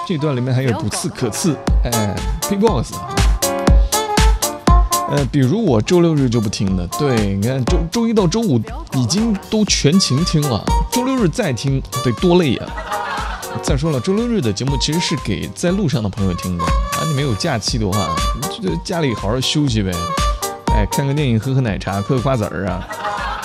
这段里面还有不刺可刺，P-box。比如我周六日就不听的，对，你看周一到周五已经都全勤听了，周六日再听得多累呀。再说了，周六日的节目其实是给在路上的朋友听的啊，你没有假期的话，就在家里好好休息呗，看个电影，喝喝奶茶，嗑个瓜子儿啊。